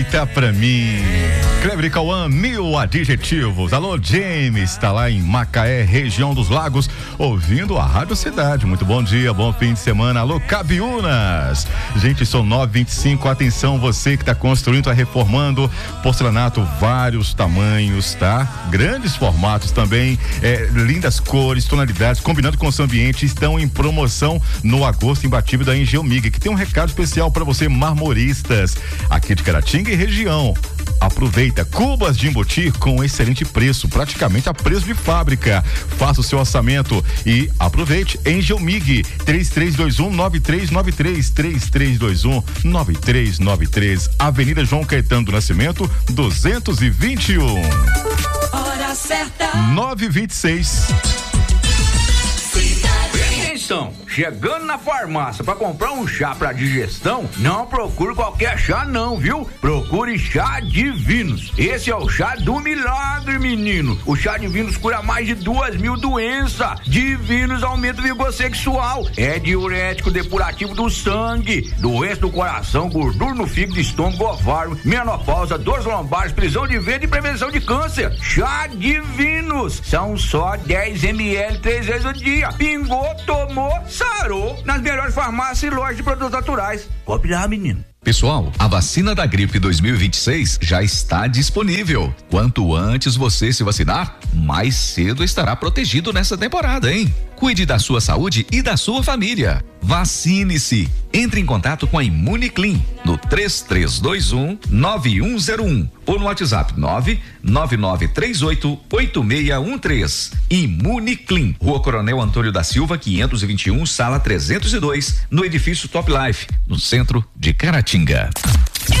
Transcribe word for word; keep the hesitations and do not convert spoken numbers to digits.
Tá pra mim. Kleber e Cauã, mil adjetivos. Alô, James, tá lá em Macaé, região dos Lagos, ouvindo a Rádio Cidade. Muito bom dia, bom fim de semana. Alô, Cabiunas. Gente, são nove e vinte e cinco. Atenção, você que tá construindo, tá reformando. Porcelanato, vários tamanhos, tá? Grandes formatos também, é, lindas cores, tonalidades, combinando com o seu ambiente. Estão em promoção no Agosto Imbatível da Engeomig, que tem um recado especial para você, marmoristas, aqui de Caratinga e região. Aproveita, cubas de embutir com excelente preço, praticamente a preço de fábrica. Faça o seu orçamento e aproveite. Engeomig, três três dois um nove três nove três, três três dois um nove três nove três, Avenida João Caetano do Nascimento, duzentos e vinte e um. Hora certa. nove e vinte e seis. Atenção, chegando na farmácia para comprar um chá para digestão, não procure qualquer chá não, viu? Procure Chá Divinos. Esse é o chá do milagre, menino. O Chá Divinos cura mais de duas mil doenças. Divinos aumenta o vigor sexual, é diurético, depurativo do sangue, doença do coração, gordura no fígado, estômago, ovário, menopausa, dores lombares, prisão de ventre e prevenção de câncer. Chá Divinos. São só dez mililitros três vezes ao dia. Pingou, tomou, sarou nas melhores farmácias e lojas de produtos naturais. Cobre lá, menino. Pessoal, a vacina da gripe dois mil e vinte e seis já está disponível. Quanto antes você se vacinar, mais cedo estará protegido nessa temporada, hein? Cuide da sua saúde e da sua família. Vacine-se. Entre em contato com a Imuniclin no três três dois um nove um zero um ou no WhatsApp nove nove nove três oito oito seis um três. Imuniclin, Rua Coronel Antônio da Silva, quinhentos e vinte e um, sala trezentos e dois, no edifício Top Life, no centro de Caratinga.